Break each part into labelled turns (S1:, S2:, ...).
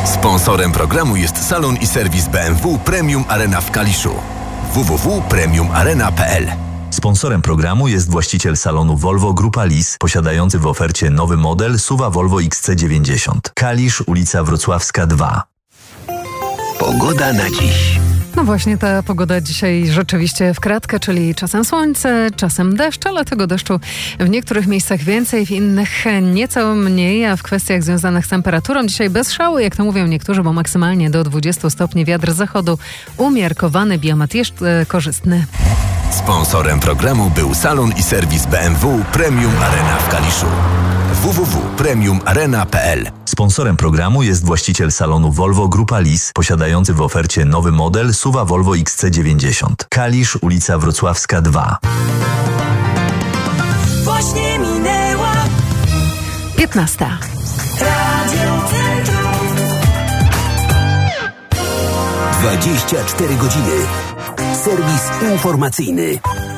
S1: Sponsorem programu jest salon i serwis BMW Premium Arena w Kaliszu. www.premiumarena.pl.
S2: Sponsorem programu jest właściciel salonu Volvo Grupa Lis, posiadający w ofercie nowy model SUV Volvo XC90. Kalisz, ulica Wrocławska 2.
S1: Pogoda na dziś.
S3: No właśnie, ta pogoda dzisiaj rzeczywiście w kratkę, czyli czasem słońce, czasem deszcz, ale tego deszczu w niektórych miejscach więcej, w innych nieco mniej, a w kwestiach związanych z temperaturą dzisiaj bez szału, jak to mówią niektórzy, bo maksymalnie do 20 stopni, wiatr z zachodu, umiarkowany, biometr jest korzystny.
S1: Sponsorem programu był salon i serwis BMW Premium Arena w Kaliszu. www.premiumarena.pl.
S2: Sponsorem programu jest właściciel salonu Volvo Grupa Lis, posiadający w ofercie nowy model SUV Volvo XC90. Kalisz, ulica Wrocławska 2.
S4: Właśnie minęła
S3: 15.
S4: Radio Centrum.
S5: 24 godziny. Serwis informacyjny.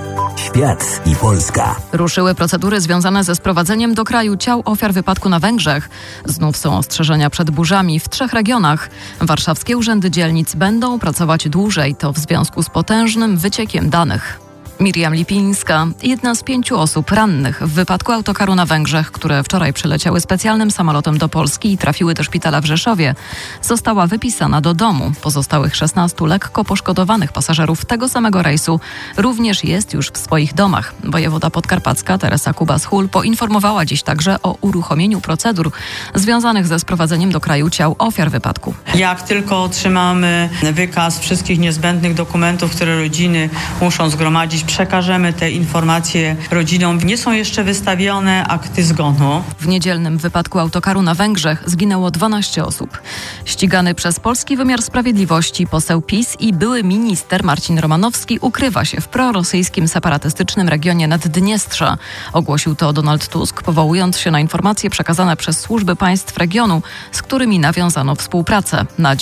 S5: Świat i Polska.
S6: Ruszyły procedury związane ze sprowadzeniem do kraju ciał ofiar wypadku na Węgrzech. Znów są ostrzeżenia przed burzami w 3 regionach. Warszawskie urzędy dzielnic będą pracować dłużej, to w związku z potężnym wyciekiem danych. Miriam Lipińska, jedna z 5 osób rannych w wypadku autokaru na Węgrzech, które wczoraj przyleciały specjalnym samolotem do Polski i trafiły do szpitala w Rzeszowie, została wypisana do domu. Pozostałych 16 lekko poszkodowanych pasażerów tego samego rejsu również jest już w swoich domach. Wojewoda podkarpacka Teresa Kubas-Hul poinformowała dziś także o uruchomieniu procedur związanych ze sprowadzeniem do kraju ciał ofiar wypadku.
S7: Jak tylko otrzymamy wykaz wszystkich niezbędnych dokumentów, które rodziny muszą zgromadzić, przekażemy te informacje rodzinom. Nie są jeszcze wystawione akty zgonu.
S6: W niedzielnym wypadku autokaru na Węgrzech zginęło 12 osób. Ścigany przez polski wymiar sprawiedliwości poseł PiS i były minister Marcin Romanowski ukrywa się w prorosyjskim separatystycznym regionie Naddniestrza. Ogłosił to Donald Tusk, powołując się na informacje przekazane przez służby państw regionu, z którymi nawiązano współpracę. Na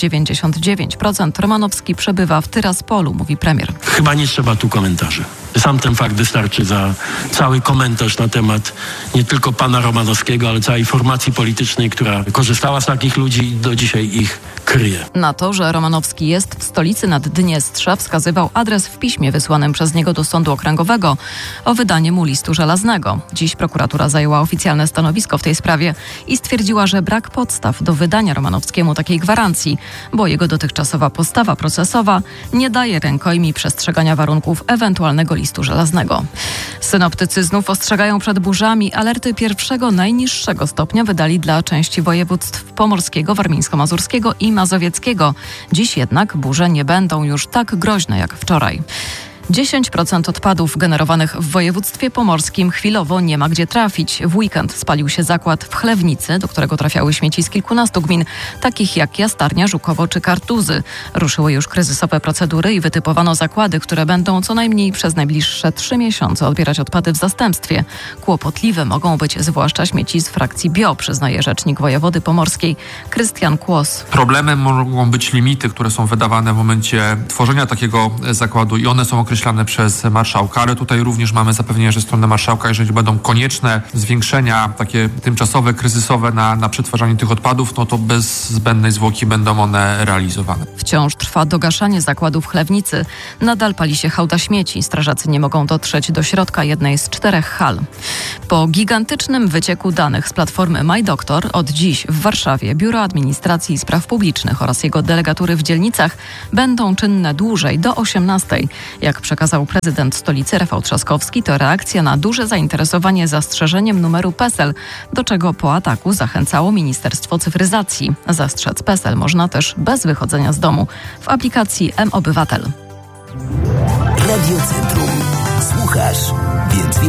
S6: 99% Romanowski przebywa w Tyraspolu, mówi premier.
S8: Chyba nie trzeba tu komentarzy. Sam ten fakt wystarczy za cały komentarz na temat nie tylko pana Romanowskiego, ale całej formacji politycznej, która korzystała z takich ludzi i do dzisiaj ich kryje.
S6: Na to, że Romanowski jest w stolicy Naddniestrza, wskazywał adres w piśmie wysłanym przez niego do Sądu Okręgowego o wydanie mu listu żelaznego. Dziś prokuratura zajęła oficjalne stanowisko w tej sprawie i stwierdziła, że brak podstaw do wydania Romanowskiemu takiej gwarancji, bo jego dotychczasowa postawa procesowa nie daje rękojmi przestrzegania warunków ewentualnego listu żelaznego. Synoptycy znów ostrzegają przed burzami. Alerty pierwszego, najniższego stopnia wydali dla części województw pomorskiego, warmińsko-mazurskiego i mazowieckiego. Dziś jednak burze nie będą już tak groźne jak wczoraj. 10% odpadów generowanych w województwie pomorskim chwilowo nie ma gdzie trafić. W weekend spalił się zakład w Chlewnicy, do którego trafiały śmieci z kilkunastu gmin, takich jak Jastarnia, Żukowo czy Kartuzy. Ruszyły już kryzysowe procedury i wytypowano zakłady, które będą co najmniej przez najbliższe 3 miesiące odbierać odpady w zastępstwie. Kłopotliwe mogą być zwłaszcza śmieci z frakcji bio, przyznaje rzecznik wojewody pomorskiej Krystian Kłos.
S9: Problemem mogą być limity, które są wydawane w momencie tworzenia takiego zakładu i one są określone przez marszałka, ale tutaj również mamy zapewnienie ze strony marszałka, jeżeli będą konieczne zwiększenia takie tymczasowe, kryzysowe na przetwarzanie tych odpadów, no to bez zbędnej zwłoki będą one realizowane.
S6: Wciąż trwa dogaszanie zakładu w Chlewnicy. Nadal pali się hałda śmieci. Strażacy nie mogą dotrzeć do środka jednej z 4 hal. Po gigantycznym wycieku danych z platformy MyDoktor od dziś w Warszawie Biuro Administracji i Spraw Publicznych oraz jego delegatury w dzielnicach będą czynne dłużej, do 18:00. Jak przekazał prezydent stolicy Rafał Trzaskowski, to reakcja na duże zainteresowanie zastrzeżeniem numeru PESEL, do czego po ataku zachęcało Ministerstwo Cyfryzacji. Zastrzec PESEL można też bez wychodzenia z domu w aplikacji mObywatel.
S5: Radio Centrum. Słuchasz, więc